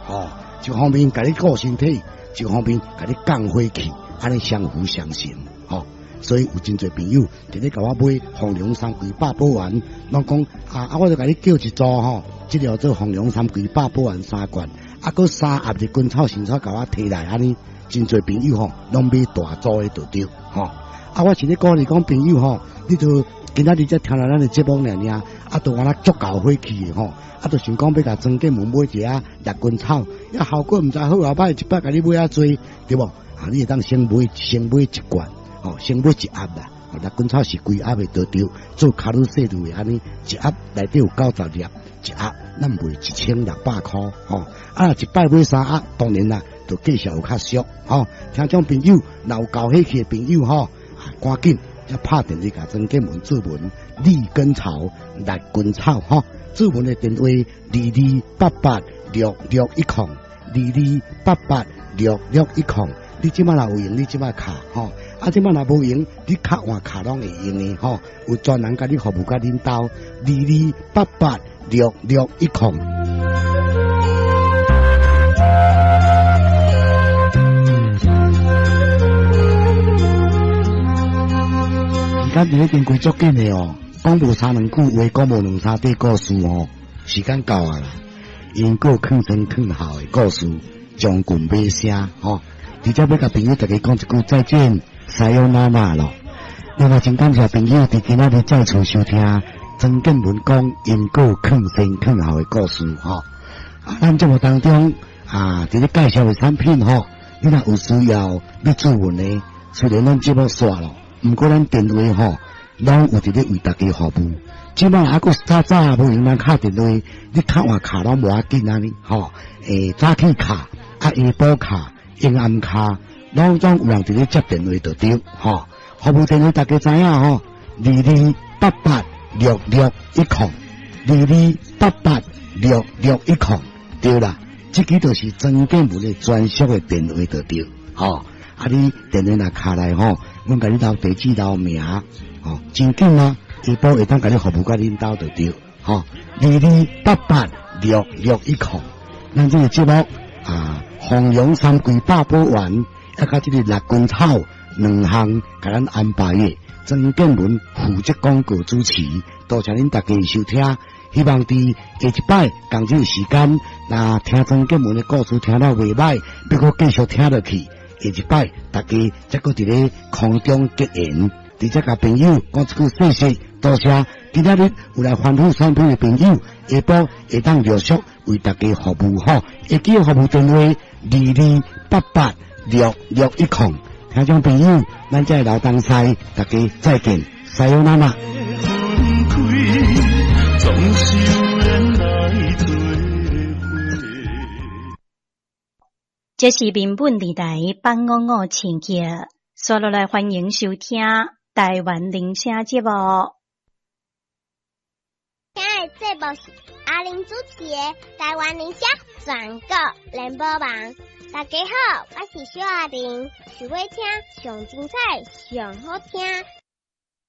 一方面甲你顾身体，一方面甲你降火气，安尼相辅相成，所以有真侪朋友直咧甲我买凤龙三桂八宝丸，拢讲我就甲你叫一组这条做凤龙三桂八宝丸3罐，搁3盒的滚草新草甲我摕来，安尼真侪朋友拢买大组的就对，我是咧鼓励讲朋友你就今仔日才听了咱的节目尔，就我那足够火气的就想讲要甲庄建门买一下绿根草，效果唔知好后摆一摆甲你买啊多，对无？你会当先买1罐，先买1盒啦。绿根草是规盒的得着，做卡路西路的安尼，一盒内底有90粒，一盒咱卖1600块，一摆买3盒，当然啦，就计数有较俗，听种朋友，若有够火气的朋友赶紧要拍电话甲庄建门注文绿根草、绿根草注文的电话22886610，22886610。你即摆若有用，你即摆卡即摆若无用，你卡换卡拢会用的有专人甲你服务甲领导22886610。时间伫咧经过足紧的讲无3、2句话，讲无2、3句故事时间到啊啦。因果劝生劝后的故事，将军尾声直接要甲朋友大家讲一句再见，西欧那玛咯。另外，真感谢朋友伫今仔日再次收听庄建文讲因果劝生劝后的故事咱节目当中伫咧介绍的产品你若有需要要注文的，虽然咱节目煞咯，毋过咱电话拢有伫咧为大家服务。即摆还佫早无用咱敲电话，你敲换卡拢无要紧啊你早起卡下晡卡。阴暗卡，拢总有人伫咧接电话就对，服务电话大家知影22886610，22886610，对啦，这个就是庄建文的专属的电话就对，你电话若卡来阮甲你留地址留名，真紧下晡会当甲你服务甲领导就对，22886610，咱这个节目凤阳三桂八宝丸，甲这个绿根草2项，甲咱安排的庄建文负责广告主持，多谢恁大家收听。希望伫下一摆同这个时间，那听庄建文的故事听到袂歹，要搁继续听落去。下一摆大家再搁伫咧空中结缘，直接甲朋友讲一句谢谢，多谢。今仔日有来欢呼产品的朋友，下晡会当陆续为大家服务会记服务电话22886610。听众朋友，咱这老东西，大家再见，さよなら。 这是民本电台855千克，刷落来欢迎收听台湾铃声节目。 今日节目是阿玲主持的台湾铃声全国联播网。大家好，我是小阿玲，想要听上精彩、上好听